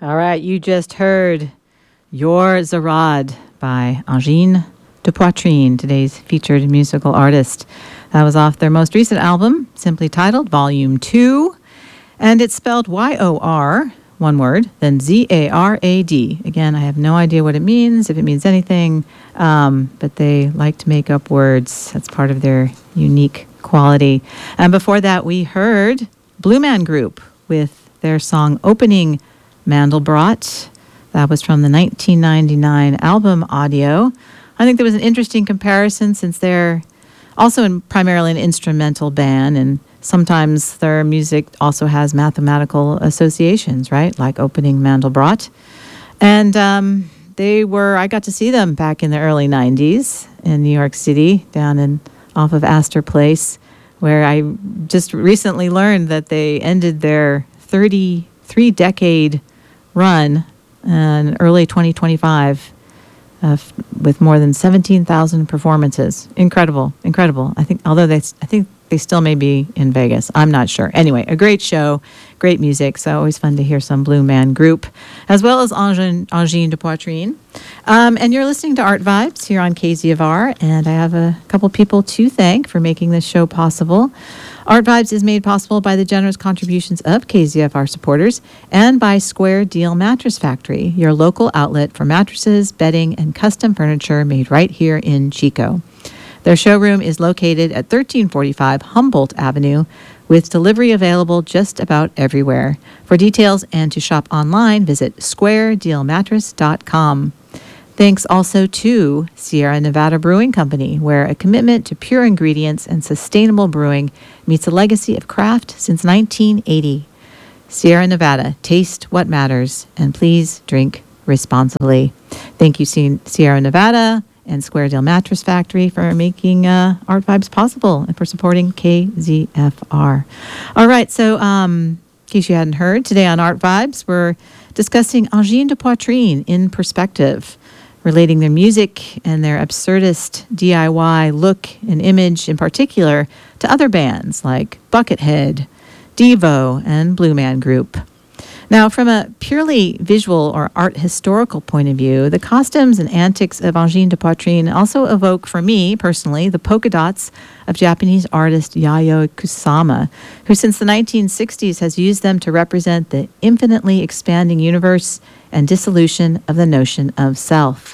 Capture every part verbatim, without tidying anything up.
All right, you just heard Your Zarad by Angine de Poitrine, today's featured musical artist. That was off their most recent album, simply titled Volume two, and it's spelled Y O R, one word, then Z A R A D. Again, I have no idea what it means, if it means anything, um, but they like to make up words. That's part of their unique quality. And before that, we heard Blue Man Group with their song Opening Mandelbrot. That was from the nineteen ninety-nine album Audio. I think there was an interesting comparison since they're also in primarily an instrumental band, and sometimes their music also has mathematical associations, right? Like Opening Mandelbrot. And um, they were, I got to see them back in the early nineties in New York City, down in off of Astor Place, where I just recently learned that they ended their thirty-three decade run in early twenty twenty-five uh, f- with more than seventeen thousand performances. Incredible, incredible. I think, although they, I think they still may be in Vegas. I'm not sure. Anyway, a great show, great music. So always fun to hear some Blue Man Group, as well as Angine, Angine de Poitrine. Um, and you're listening to Art Vibes here on K Z F R, and I have a couple people to thank for making this show possible. Art Vibes is made possible by the generous contributions of K Z F R supporters and by Square Deal Mattress Factory, your local outlet for mattresses, bedding, and custom furniture made right here in Chico. Their showroom is located at thirteen forty-five Humboldt Avenue, with delivery available just about everywhere. For details and to shop online, visit square deal mattress dot com. Thanks also to Sierra Nevada Brewing Company, where a commitment to pure ingredients and sustainable brewing meets a legacy of craft since nineteen eighty. Sierra Nevada, taste what matters, and please drink responsibly. Thank you, Sierra Nevada and Square Deal Mattress Factory, for making uh, Art Vibes possible and for supporting K Z F R. All right, so um, in case you hadn't heard, today on Art Vibes, we're discussing Angine de Poitrine in perspective, relating their music and their absurdist D I Y look and image in particular to other bands like Buckethead, Devo, and Blue Man Group. Now, from a purely visual or art historical point of view, the costumes and antics of Angine de Poitrine also evoke, for me personally, the polka dots of Japanese artist Yayoi Kusama, who since the nineteen sixties has used them to represent the infinitely expanding universe and dissolution of the notion of self.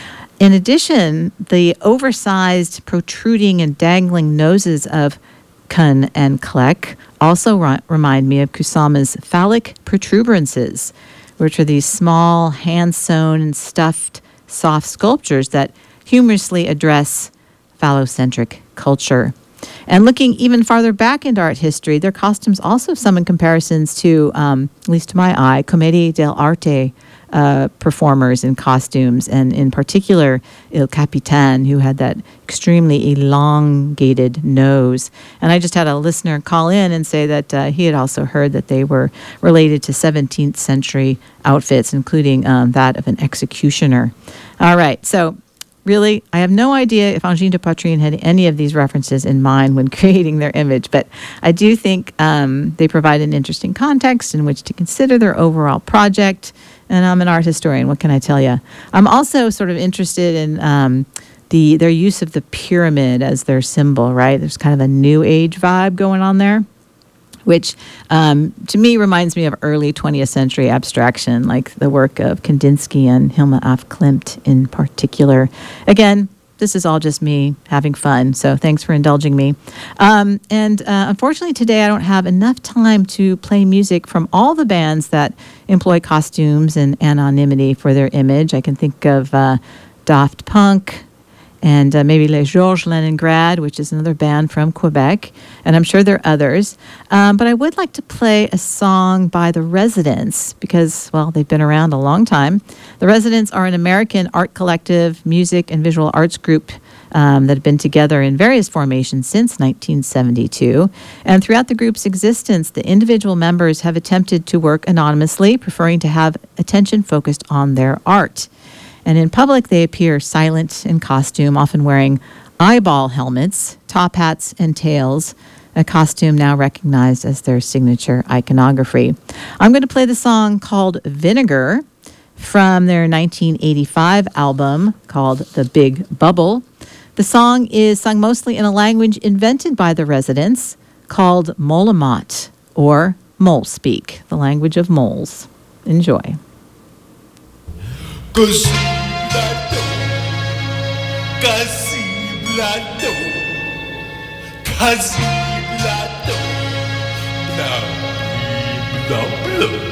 In addition, the oversized, protruding, and dangling noses of Kun and Klek also ri- remind me of Kusama's phallic protuberances, which are these small, hand-sewn and stuffed soft sculptures that humorously address phallocentric culture. And looking even farther back into art history, their costumes also summon comparisons to, um, at least to my eye, Commedia dell'arte uh, performers in costumes, and in particular, Il Capitan, who had that extremely elongated nose. And I just had a listener call in and say that uh, he had also heard that they were related to seventeenth century outfits, including um, that of an executioner. All right, so really, I have no idea if Angine de Poitrine had any of these references in mind when creating their image, but I do think um, they provide an interesting context in which to consider their overall project. And I'm an art historian. What can I tell you? I'm also sort of interested in um, the their use of the pyramid as their symbol, right? There's kind of a new age vibe going on there, which um, to me reminds me of early twentieth century abstraction, like the work of Kandinsky and Hilma af Klint in particular. Again, this is all just me having fun, so thanks for indulging me. Um, and uh, unfortunately today I don't have enough time to play music from all the bands that employ costumes and anonymity for their image. I can think of uh, Daft Punk, and uh, maybe Les Georges Leningrad, which is another band from Quebec, and I'm sure there are others. Um, but I would like to play a song by The Residents because, well, they've been around a long time. The Residents are an American art collective, music, and visual arts group um, that have been together in various formations since nineteen seventy-two. And throughout the group's existence, the individual members have attempted to work anonymously, preferring to have attention focused on their art. And in public, they appear silent in costume, often wearing eyeball helmets, top hats, and tails, a costume now recognized as their signature iconography. I'm going to play the song called Vinegar from their nineteen eighty-five album called The Big Bubble. The song is sung mostly in a language invented by the residents called Molamat, or mole speak, the language of moles. Enjoy. Blah, blah, blah.